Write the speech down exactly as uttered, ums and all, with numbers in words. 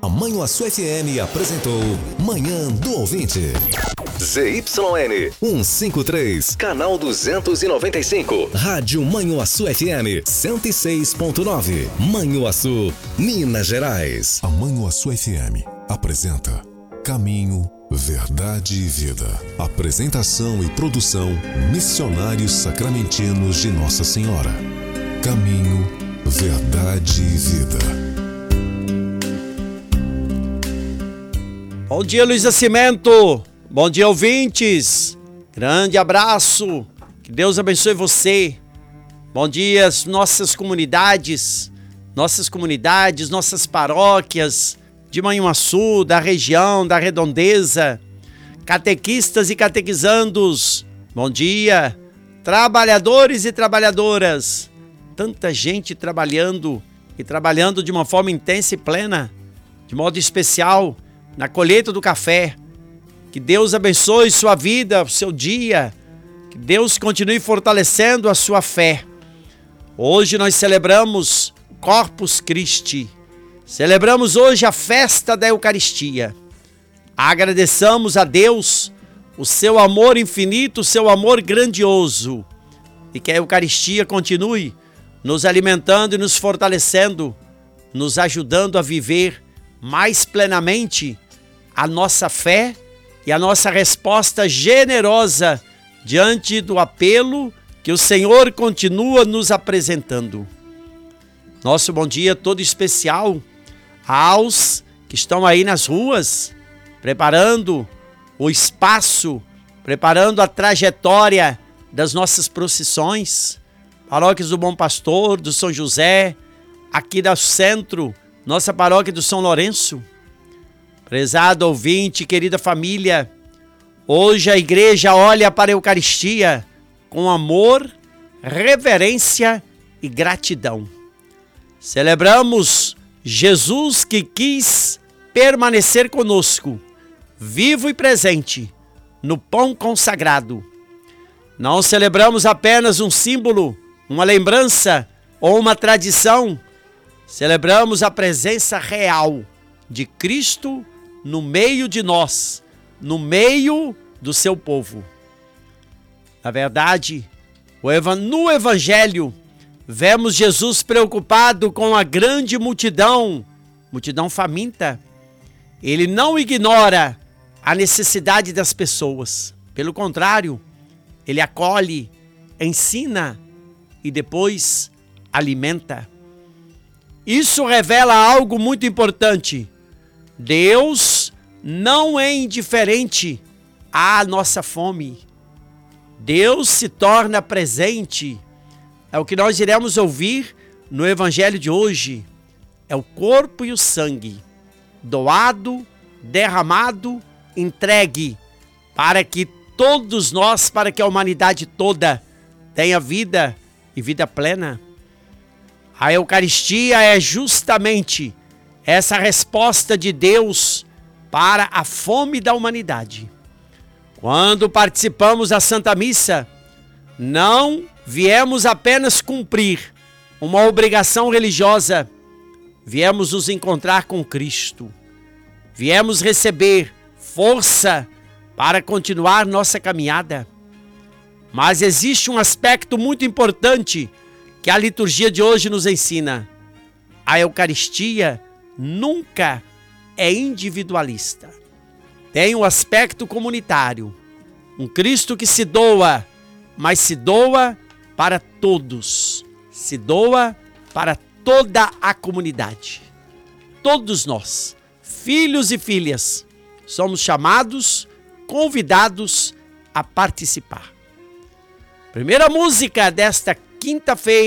A Manhuaçu F M apresentou Manhã do Ouvinte. Z Y N cento e cinquenta e três, canal duzentos e noventa e cinco. Rádio Manhuaçu F M cento e seis ponto nove. Manhuaçu, Minas Gerais. A Manhuaçu F M apresenta Caminho, Verdade e Vida. Apresentação e produção Missionários Sacramentinos de Nossa Senhora. Caminho, Verdade e Vida. Bom dia, Luiz Nascimento. Bom dia, ouvintes. Grande abraço. Que Deus abençoe você. Bom dia, as nossas comunidades, nossas comunidades, nossas paróquias de Manhuaçu, da região, da redondeza, catequistas e catequizandos. Bom dia, trabalhadores e trabalhadoras. Tanta gente trabalhando e trabalhando de uma forma intensa e plena, de modo especial, na colheita do café. Que Deus abençoe sua vida, seu dia. Que Deus continue fortalecendo a sua fé. Hoje nós celebramos Corpus Christi. Celebramos hoje a festa da Eucaristia. Agradeçamos a Deus o seu amor infinito, o seu amor grandioso. E que a Eucaristia continue nos alimentando e nos fortalecendo, nos ajudando a viver mais plenamente a nossa fé e a nossa resposta generosa diante do apelo que o Senhor continua nos apresentando. Nosso bom dia todo especial aos que estão aí nas ruas, preparando o espaço, preparando a trajetória das nossas procissões, paróquias do Bom Pastor, do São José, aqui do centro, nossa paróquia do São Lourenço. Prezado ouvinte, querida família, hoje a igreja olha para a Eucaristia com amor, reverência e gratidão. Celebramos Jesus que quis permanecer conosco, vivo e presente, no pão consagrado. Não celebramos apenas um símbolo, uma lembrança ou uma tradição. Celebramos a presença real de Cristo no meio de nós, no meio do seu povo. Na verdade, no Evangelho, vemos Jesus preocupado com a grande multidão, multidão faminta. Ele não ignora a necessidade das pessoas. Pelo contrário, ele acolhe, ensina e depois alimenta. Isso revela algo muito importante. Deus não é indiferente à nossa fome. Deus se torna presente. É o que nós iremos ouvir no Evangelho de hoje. É o corpo e o sangue, doado, derramado, entregue, para que todos nós, para que a humanidade toda tenha vida e vida plena. A Eucaristia é justamente essa resposta de Deus para a fome da humanidade. Quando participamos da Santa Missa, não viemos apenas cumprir uma obrigação religiosa, viemos nos encontrar com Cristo. Viemos receber força para continuar nossa caminhada. Mas existe um aspecto muito importante que a liturgia de hoje nos ensina. A Eucaristia nunca é individualista. Tem um aspecto comunitário. Um Cristo que se doa, mas se doa para todos. Se doa para toda a comunidade. Todos nós, filhos e filhas, somos chamados, convidados a participar. Primeira música desta quinta-feira